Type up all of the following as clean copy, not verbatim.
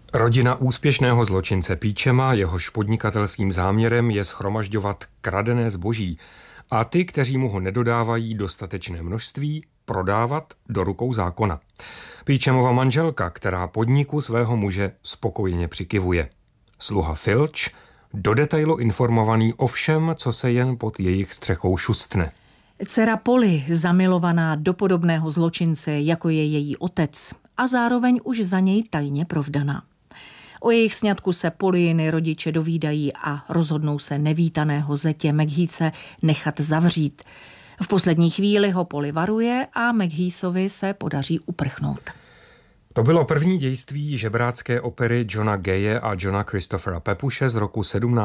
Rodina úspěšného zločince Peachama, jehož podnikatelským záměrem je shromažďovat kradené zboží a ty, kteří mu ho nedodávají dostatečné množství, prodávat do rukou zákona. Peachamova manželka, která podniku svého muže spokojeně přikyvuje. Sluha Filch, do detailu informovaný o všem, co se jen pod jejich střechou šustne. Dcera Polly, zamilovaná do podobného zločince, jako je její otec, a zároveň už za něj tajně provdaná. O jejich sňatku se Polyiny rodiče dovídají a rozhodnou se nevítaného zetě McHeathe nechat zavřít. V poslední chvíli ho Polly varuje a McHeathovi se podaří uprchnout. To bylo první dějství žebrácké opery Johna Gaye a Johna Christophera Peppushe z roku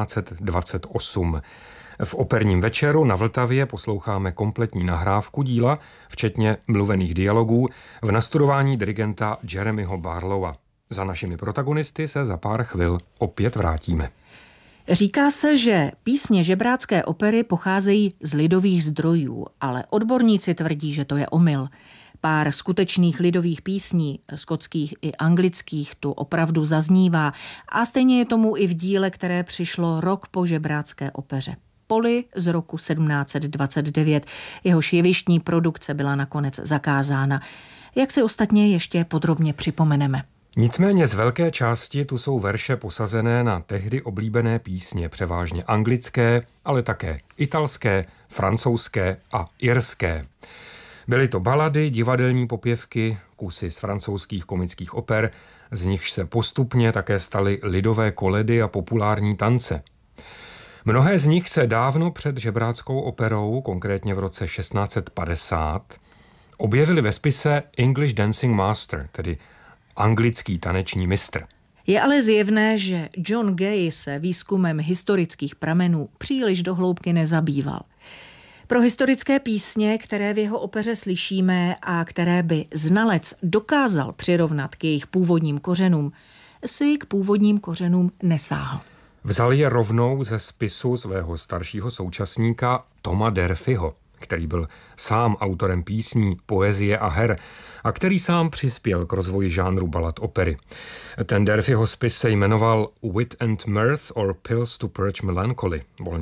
1728. V operním večeru na Vltavě posloucháme kompletní nahrávku díla, včetně mluvených dialogů, v nastudování dirigenta Jeremyho Barlowa. Za našimi protagonisty se za pár chvil opět vrátíme. Říká se, že písně žebrácké opery pocházejí z lidových zdrojů, ale odborníci tvrdí, že to je omyl. Pár skutečných lidových písní, skotských i anglických, tu opravdu zaznívá a stejně je tomu i v díle, které přišlo rok po žebrácké opeře. Polly z roku 1729, jehož jevištní produkce byla nakonec zakázána. Jak si ostatně ještě podrobně připomeneme. Nicméně z velké části tu jsou verše posazené na tehdy oblíbené písně, převážně anglické, ale také italské, francouzské a irské. Byly to balady, divadelní popěvky, kusy z francouzských komických oper, z nichž se postupně také staly lidové koledy a populární tance. Mnohé z nich se dávno před žebráckou operou, konkrétně v roce 1650, objevily ve spise English Dancing Master, tedy anglický taneční mistr. Je ale zjevné, že John Gay se výzkumem historických pramenů příliš do hloubky nezabýval. Pro historické písně, které v jeho opeře slyšíme a které by znalec dokázal přirovnat k jejich původním kořenům, si k původním kořenům nesáhl. Vzal je rovnou ze spisu svého staršího současníka Toma Durfeeho, který byl sám autorem písní, poezie a her a který sám přispěl k rozvoji žánru balad opery. Ten Durfeeho spis se jmenoval Wit and Mirth or Pills to Purge Melancholy, volně